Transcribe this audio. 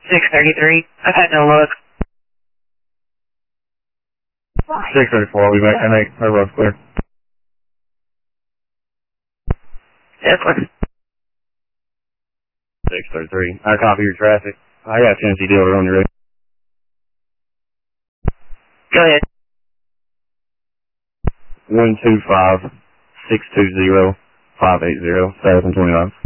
633. I've had no luck. 634, I'll be back. I think our road's clear. Yeah, clear. 633. I copy your traffic. I got Tennessee dealer on your ready. Go ahead. 125-620-580, 729.